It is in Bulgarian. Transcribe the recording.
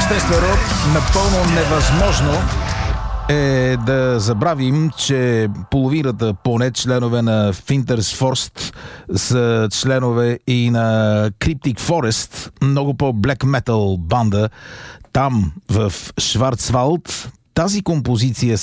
Естествено, напълно невъзможно е да забравим, че половината поне членове на Finters Forst са членове и на Cryptic Forest, много по-black metal банда. Там, в Шварцвалд, тази композиция